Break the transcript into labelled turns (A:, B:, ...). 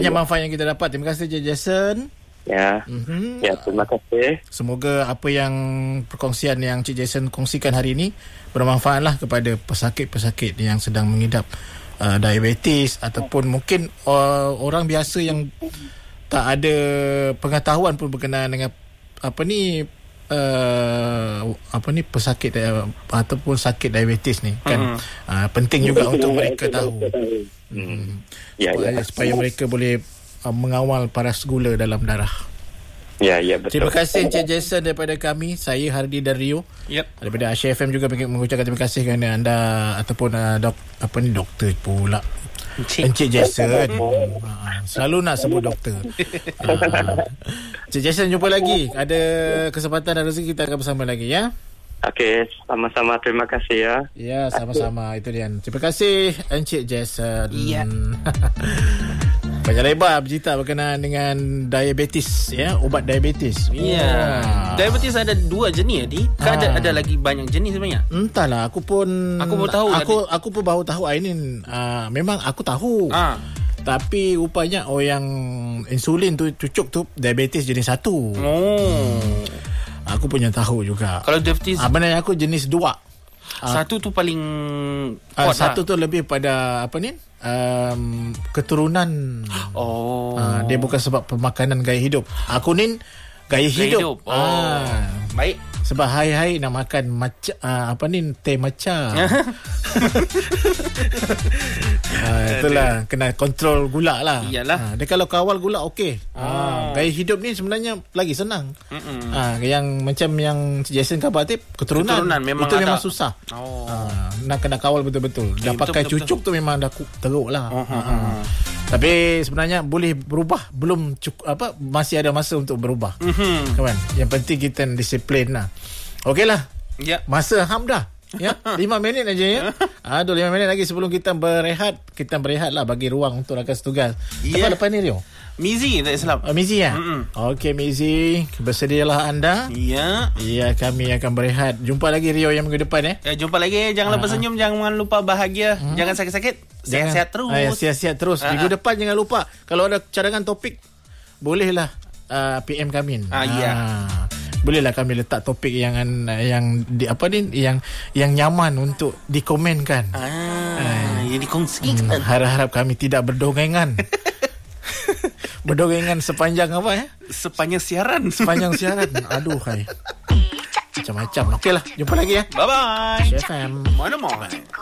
A: Banyak manfaat yang kita dapat. Terima kasih Cik Jason.
B: Ya. Ya, terima kasih.
A: Semoga apa yang perkongsian yang Cik Jason kongsikan hari ini bermanfaatlah kepada pesakit-pesakit yang sedang mengidap diabetes ataupun mungkin orang biasa yang tak ada pengetahuan pun berkenaan dengan pesakit ataupun sakit diabetes ni kan. Penting juga untuk mereka tahu. Supaya mereka boleh mengawal paras gula dalam darah.
B: Ya, betul.
A: Terima kasih Encik Jason daripada kami. Saya Hardi dan Rio. Daripada Asia FM juga mengucapkan terima kasih kerana anda ataupun doktor pula. Encik Jason. Selalu nak sebut doktor. Encik Jason, jumpa lagi. Ada kesempatan dan rezeki kita akan bersama lagi ya.
B: Okey, sama-sama, terima kasih ya.
A: Ya, sama-sama. Itu dia. Terima kasih Encik Jason.
C: Ya.
A: Banyak lebar bercerita berkenaan dengan diabetes ya, ubat diabetes.
C: Ya. Diabetes ada 2 jenis ni. Ada lagi banyak jenis sebenarnya.
A: Entahlah, aku pun
C: baru tahu.
A: Aku pun baru tahu Ainin. Memang aku tahu. Tapi rupanya yang insulin tu cucuk tu diabetes jenis 1. Aku punya tahu juga.
C: Kalau diabetes
A: sebenarnya aku jenis 2.
C: Satu tu paling kuat.
A: Satu tu lebih pada keturunan. Dia bukan sebab pemakanan gaya hidup. Aku ni gaya hidup.
C: Baik.
A: Sebab hari-hari nak makan teh matcha. Itulah, kena kontrol gula lah.
C: Iyalah.
A: Dia kalau kawal gula okey. Gaya hidup ni sebenarnya lagi senang. Yang macam yang Jason khabar tip, keturunan
C: memang
A: itu
C: ada.
A: memang susah. Nak kena kawal betul-betul. Dah pakai betul. Cucuk tu memang dah teruk lah. Tapi sebenarnya boleh berubah. Belum cukup, masih ada masa untuk berubah. Kawan, yang penting kita disiplin lah. Okeylah. Masa dah. Ya, 5 minit aja ya. 5 minit lagi sebelum kita berehat. Kita berehat lah, bagi ruang untuk rakan setugas. Lepas ni Rio?
C: Mizi, tak silap.
A: Mizi ya? Okey Mizi, bersedialah anda.
C: Ya,
A: kami akan berehat. Jumpa lagi Rio yang minggu depan
C: jumpa lagi. Jangan lupa senyum, jangan lupa bahagia. Jangan sakit-sakit. Sihat-sihat terus.
A: Sihat-sihat terus. Minggu depan jangan lupa, kalau ada cadangan topik, bolehlah PM kami. Bolehlah kami letak topik yang nyaman untuk dikomenkan.
C: Yang dikongsikan.
A: Harap-harap kami tidak berdongengan. Berdongengan sepanjang
C: Sepanjang siaran.
A: Aduh, hai. Macam-macam. Okeylah, jumpa lagi ya.
C: Bye-bye.
A: FM.
C: Mana-mana.